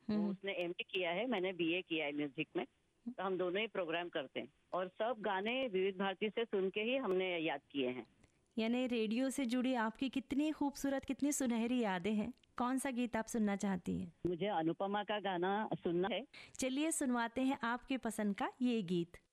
वो उसने एमए किया है, मैंने बीए किया है म्यूजिक में, तो हम दोनों ही प्रोग्राम करते हैं और सब गाने विविध भारती से सुन के ही हमने याद किए हैं। यानी रेडियो से जुड़ी आपकी कितनी खूबसूरत, कितनी सुनहरी यादें हैं। कौन सा गीत आप सुनना चाहती हैं? मुझे अनुपमा का गाना सुनना है। चलिए सुनवाते हैं आपके पसंद का ये गीत।